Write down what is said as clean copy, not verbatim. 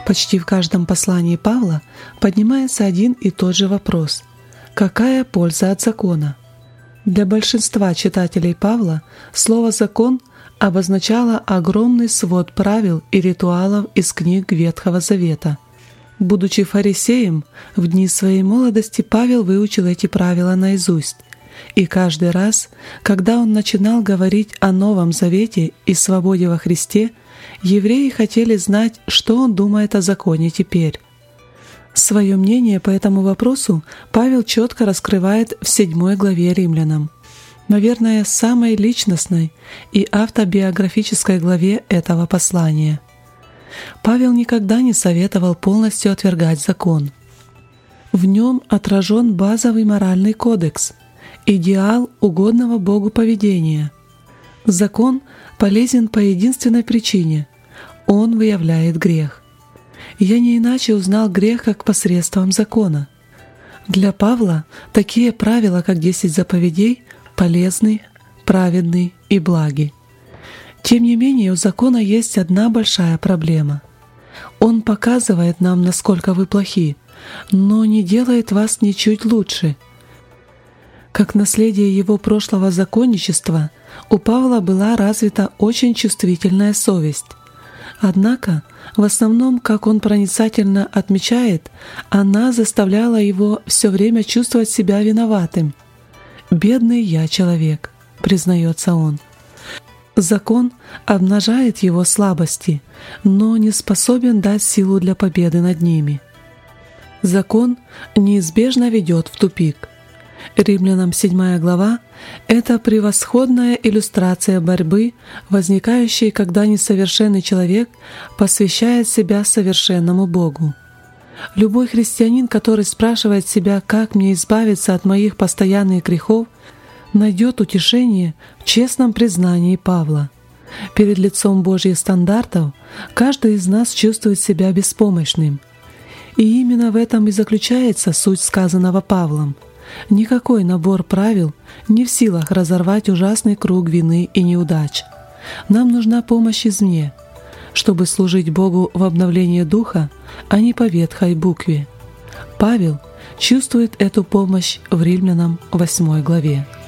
Почти в каждом послании Павла поднимается один и тот же вопрос: какая польза от закона? Для большинства читателей Павла слово «закон» обозначало огромный свод правил и ритуалов из книг Ветхого Завета. Будучи фарисеем, в дни своей молодости Павел выучил эти правила наизусть. И каждый раз, когда он начинал говорить о Новом Завете и свободе во Христе, евреи хотели знать, что он думает о законе теперь. Свое мнение по этому вопросу Павел четко раскрывает в 7 главе Римлянам, наверное, самой личностной и автобиографической главе этого послания. Павел никогда не советовал полностью отвергать закон. В нем отражен базовый моральный кодекс, идеал угодного Богу поведения. Закон полезен по единственной причине — он выявляет грех. Я не иначе узнал грех как посредством закона. Для Павла такие правила, как 10 заповедей, полезны, праведны и благи. Тем не менее, у закона есть одна большая проблема. Он показывает нам, насколько вы плохи, но не делает вас ничуть лучше. Как наследие его прошлого законничества, у Павла была развита очень чувствительная совесть. Однако, в основном, как он проницательно отмечает, она заставляла его все время чувствовать себя виноватым. «Бедный я человек», — признается он. Закон обнажает его слабости, но не способен дать силу для победы над ними. Закон неизбежно ведет в тупик. Римлянам 7 глава — это превосходная иллюстрация борьбы, возникающей, когда несовершенный человек посвящает себя совершенному Богу. Любой христианин, который спрашивает себя, как мне избавиться от моих постоянных грехов, найдет утешение в честном признании Павла. Перед лицом Божьих стандартов каждый из нас чувствует себя беспомощным. И именно в этом и заключается суть сказанного Павлом. Никакой набор правил не в силах разорвать ужасный круг вины и неудач. Нам нужна помощь извне, чтобы служить Богу в обновлении духа, а не по ветхой букве. Павел чувствует эту помощь в Римлянам 8 главе.